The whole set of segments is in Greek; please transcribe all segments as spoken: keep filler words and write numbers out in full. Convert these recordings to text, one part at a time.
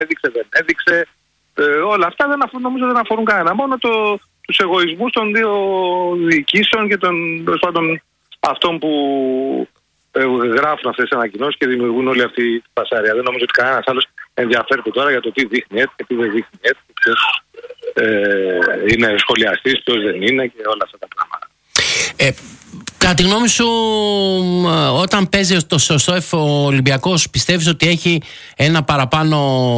έδειξε, δεν έδειξε. Ε, όλα αυτά δεν αφορούν, νομίζω δεν αφορούν κανένα. Μόνο το, τους εγωισμούς των δύο διοικήσεων και των, των αυτών που ε, γράφουν αυτές τις ανακοινώσεις και δημιουργούν όλη αυτή τη πασάρια. Δεν νομίζω ότι κανένας άλλος ενδιαφέρεται τώρα για το τι δείχνει έτσι και τι δεν δείχνει έτσι. Ποιος ε, είναι σχολιαστής, ποιος δεν είναι και όλα αυτά τα πράγματα. Ε, κατά τη γνώμη σου, όταν παίζει το ΣΟΕΦ ο Ολυμπιακός, πιστεύεις ότι έχει ένα παραπάνω,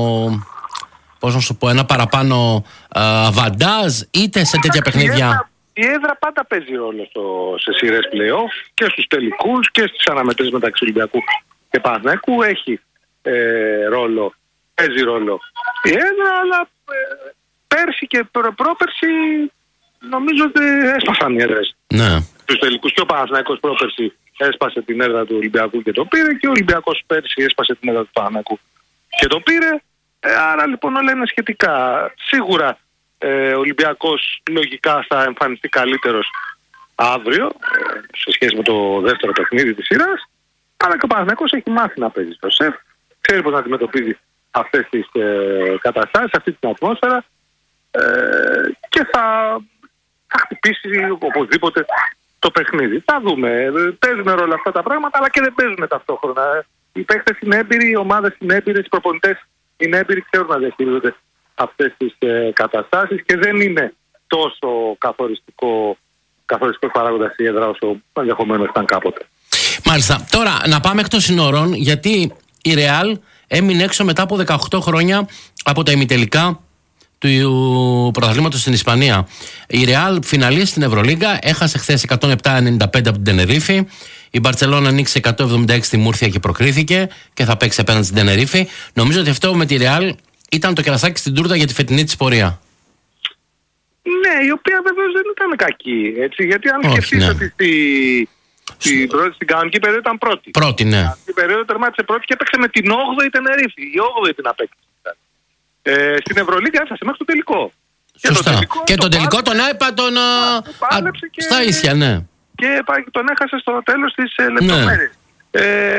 πώς να σου πω, ένα παραπάνω αβαντάζ είτε σε τέτοια παιχνίδια? Η έδρα πάντα παίζει ρόλο στο, σε σειρές play-off και στους τελικούς και στις αναμετρήσεις μεταξύ Ολυμπιακού και Παναθηναϊκού. Έχει ε, ρόλο, παίζει ρόλο η έδρα, αλλά ε, πέρσι και προ, πρόπερσι νομίζω ότι έσπασαν οι έδρες. Ναι. Στους τελικούς και ο Παναθηναϊκός πρόπερσι έσπασε την έδρα του Ολυμπιακού και το πήρε και ο Ολυμπιακός πέρσι έσπασε την έδρα του Παναθηναϊκού και το πήρε. Ε, άρα λοιπόν όλα είναι σχετικά. Σίγουρα ε, ο Ολυμπιακός λογικά θα εμφανιστεί καλύτερος αύριο ε, σε σχέση με το δεύτερο παιχνίδι της σειράς, αλλά και ο Παναθηναϊκός έχει μάθει να παίζει στο σεφ, ξέρει πώς να αντιμετωπίζει αυτές τις ε, καταστάσεις, αυτή την ατμόσφαιρα ε, και θα, θα χτυπήσει οπωσδήποτε το παιχνίδι. Θα δούμε. Παίζουν ρόλο αυτά τα πράγματα, αλλά και δεν παίζουν ταυτόχρονα. Οι παίκτες είναι έμπειροι, οι ομάδες είναι έμπειρες, οι προπονητές είναι έμπειροι, ξέρουν να διαχειρίζονται αυτές τις ε, καταστάσεις και δεν είναι τόσο καθοριστικό, καθοριστικό παράγοντας η έδρα όσο ενδεχομένως ήταν κάποτε. Μάλιστα. Τώρα να πάμε εκτός συνόρων, γιατί η Ρεάλ έμεινε έξω μετά από δεκαοκτώ χρόνια από τα ημιτελικά του πρωταθλήματος στην Ισπανία. Η Ρεάλ φιναλίστ στην Ευρωλίγκα, έχασε χθες εκατόν επτά ενενήντα πέντε από την Τενερίφη. Η Μπαρτσελόνα ανοίξει εκατόν εβδομήντα έξι στη Μούρθια και προκρίθηκε και θα παίξει απέναντι στην Τενερίφη. Νομίζω ότι αυτό με τη Ρεάλ ήταν το κερασάκι στην τούρτα για τη φετινή της πορεία. Ναι, η οποία βεβαίως δεν ήταν κακή. Έτσι, γιατί αν σκεφτείς ναι. ότι στη, στη πρώτη, στην κανονική περίοδο ήταν πρώτη. Πρώτη, ναι. Στην περίοδο τερμάτισε πρώτη και έπαιξε με την όγδοη Τενερίφη. Η όγδοη την απέκτησε. Ε, στην Ευρωλίγκα έφτασε μέχρι το τελικό. Σωστά. Και, το τελικό, και το τον τελικό πάλεψε, τον έπα τον α, και, στα ίσια, ναι. Και τον έχασε στο τέλος της ε, λεπτομέρειας. Ναι.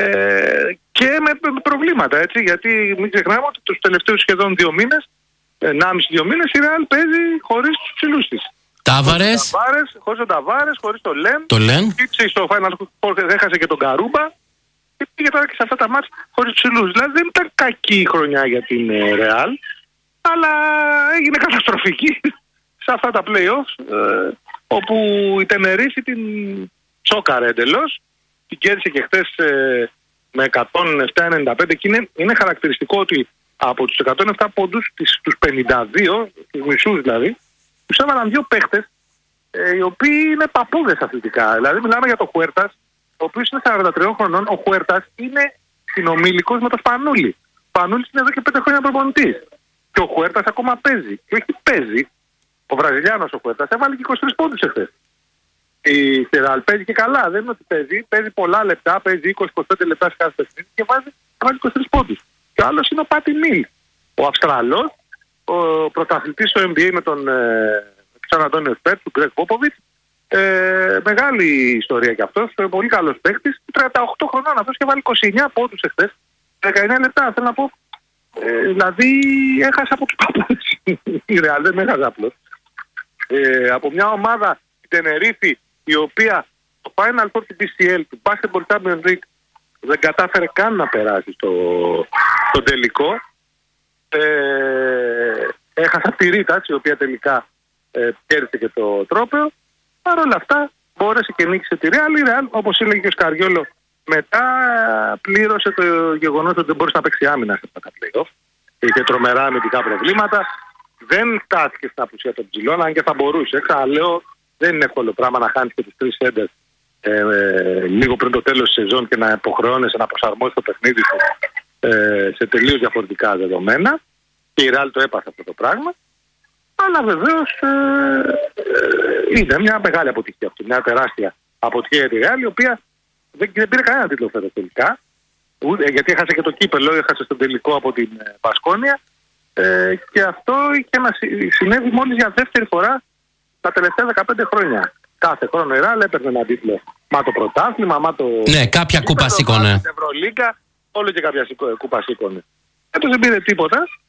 Ε, και με, με προβλήματα, έτσι, γιατί μην ξεχνάμε ότι τους τελευταίους σχεδόν δύο μήνες, ενάμιση δύο μήνες, η Ρεάλ παίζει χωρίς τους ψηλούς της. Τάβαρες. Χωρίς τον Ταβάρες, χωρίς τον Λεν. Το Λεν. Χτύπησε στο Final Four, έχασε και τον Καρούμπα. Και πήγε τώρα και σε αυτά τα μάτς χωρίς τους ψηλούς. Δηλαδή δεν ήταν κακή η χρονιά για την Ρεάλ, αλλά έγινε καταστροφική σε αυτά τα play-offs, ε, όπου η Τενερίφη την τσόκαρε εντελώς. Την κέρδισε και χθες ε, με εκατόν επτά ενενήντα πέντε και είναι, είναι χαρακτηριστικό ότι από τους εκατόν επτά πόντους, τους πενήντα δύο, τους μισούς δηλαδή, τους έβαλαν δύο παίχτες ε, οι οποίοι είναι παππούδες αθλητικά. Δηλαδή μιλάμε για τον Χουέρτας, ο οποίος είναι σαράντα τριών χρονών. Ο Χουέρτας είναι συνομήλικος με τον Σπανούλη. Ο Σπανούλης είναι εδώ και πέντε χρόνια προπονητής. Και ο Χουέρτας ακόμα παίζει. Και όχι παίζει. Ο Βραζιλιάνος ο Χουέρτας έβαλε και είκοσι τρεις πόντους εχθές. Η Ρεάλ παίζει και καλά. Δεν είναι ότι παίζει. Παίζει πολλά λεπτά. Παίζει είκοσι με είκοσι πέντε λεπτά σε κάθε παιχνίδι και βάζει, βάζει είκοσι τρεις πόντους. Και ο άλλος είναι ο Πάτι Μιλ. Ο Αυστραλός, ο πρωταθλητής στο N B A με τον Σαν Αντώνιο Σπέρ, του Γκρέγκ Πόποβιτς. Ε, μεγάλη ιστορία κι αυτός. Πολύ καλός παίκτης. τριάντα οκτώ χρονών αυτός και βάλει είκοσι εννέα πόντους εχθές. δεκαεννέα λεπτά. Θέλω να πω. Ε, δηλαδή έχασε από τους παππούδες η Ρεάλ, δεν έχασε απλώς. Ε, από μια ομάδα, η Τενερίφη, η οποία το Final Four του μπι σι ελ, του Basketball Champions League, δεν κατάφερε καν να περάσει στο, στο τελικό. Ε, έχασε από τη Ρίτατς, η οποία τελικά ε, κέρδισε και το τρόπαιο. Παρ' όλα αυτά μπόρεσε και νίκησε τη Ρεάλ. Η Ρεάλ, όπως έλεγε και ο Σκαριόλο, μετά πλήρωσε το γεγονός ότι δεν μπορούσε να παίξει άμυνα σε αυτά τα play-off. Είχε τρομερά αμυντικά προβλήματα. Δεν φτάθηκε στην απουσία των ψηλών, αν και θα μπορούσε. Ξαναλέω, δεν είναι εύκολο πράγμα να χάνεις και τους τρεις σέντερ ε, ε, λίγο πριν το τέλος της σεζόν και να υποχρεώνεσαι να προσαρμόσεις το παιχνίδι σου ε, σε τελείως διαφορετικά δεδομένα. Και η Ρεάλ το έπαθε αυτό το πράγμα. Αλλά βεβαίως ε, ε, είναι μια μεγάλη αποτυχία αυτή, μια τεράστια αποτυχία για τη Ρεάλ, η οποία δεν, δεν πήρε κανένα τίτλο φέτος τελικά. Γιατί έχασε και το κύπελλο, έχασε στον τελικό από την Μπασκόνια. Ε, και αυτό είχε να συνέβη μόλις για δεύτερη φορά τα τελευταία δεκαπέντε χρόνια. Κάθε χρόνο η Ρεάλ έπαιρνε ένα τίτλο. Μα το πρωτάθλημα, μα το. Ναι, κάποια κούπα σήκωνε. Την Ευρωλίγκα, όλο και κάποια κούπα σήκωνε. Έτος δεν πήρε τίποτα.